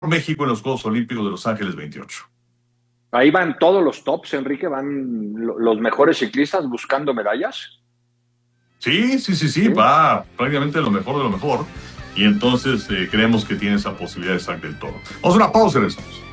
México en los Juegos Olímpicos de Los Ángeles 28. Ahí van todos los tops, Enrique, van los mejores ciclistas buscando medallas. Sí, sí, sí, sí, ¿Sí? va prácticamente lo mejor de lo mejor. Y entonces creemos que tiene esa posibilidad de sacar del todo. Vamos a una pausa y regresamos.